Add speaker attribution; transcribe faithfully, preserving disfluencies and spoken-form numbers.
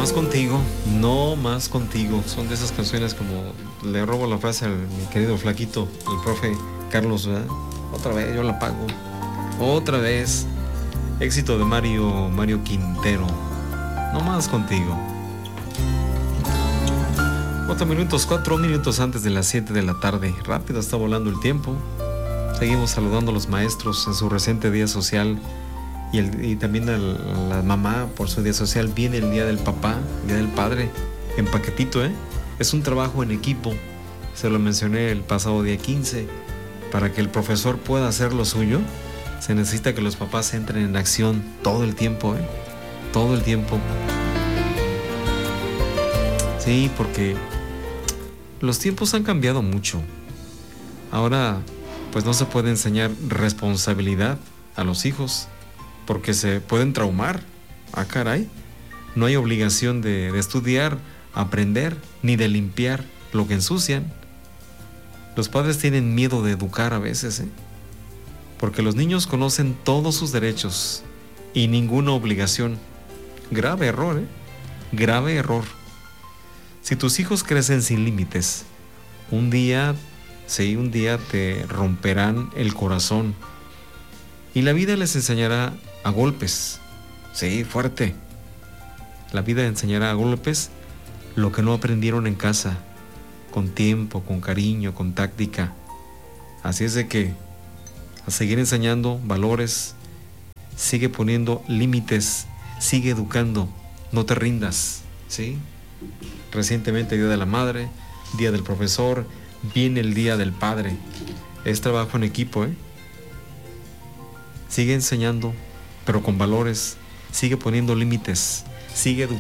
Speaker 1: más contigo, no más contigo. Son de esas canciones como le robo la frase al mi querido flaquito, el profe Carlos, ¿verdad? Otra vez, yo la pago. Otra vez. Éxito de Mario, Mario Quintero. No más contigo. Cuatro minutos, cuatro minutos antes de las siete de la tarde. Rápido está volando el tiempo. Seguimos saludando a los maestros en su reciente día social. Y, el, y también a la mamá por su día social. Viene el día del papá, el día del padre, en paquetito, ¿eh? Es un trabajo en equipo. Se lo mencioné el pasado día quince. Para que el profesor pueda hacer lo suyo, se necesita que los papás entren en acción todo el tiempo, ¿eh? Todo el tiempo. Sí, porque los tiempos han cambiado mucho. Ahora, pues no se puede enseñar responsabilidad a los hijos, porque se pueden traumar. Ah, caray. No hay obligación de, de estudiar, aprender, ni de limpiar lo que ensucian. Los padres tienen miedo de educar a veces, ¿eh? Porque los niños conocen todos sus derechos y ninguna obligación. Grave error, ¿eh? Grave error. Si tus hijos crecen sin límites, un día, sí, un día te romperán el corazón. Y la vida les enseñará a golpes. Sí, fuerte. La vida enseñará a golpes lo que no aprendieron en casa, con tiempo, con cariño, con táctica. Así es de que a seguir enseñando valores, sigue poniendo límites, sigue educando, no te rindas, ¿sí? Recientemente Día de la Madre, Día del Profesor, viene el Día del Padre. Es trabajo en equipo, ¿eh? Sigue enseñando, pero con valores, sigue poniendo límites, sigue educando.